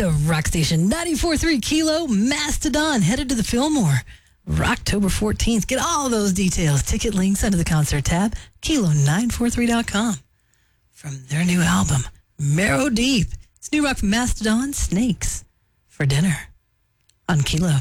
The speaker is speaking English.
The Rock Station 94.3 Kilo Mastodon headed to the Fillmore. October 14th. Get all those details. Ticket links under the concert tab. Kilo943.com. From their new album, Marrow Deep. It's new rock from Mastodon, Snakes for Dinner on Kilo.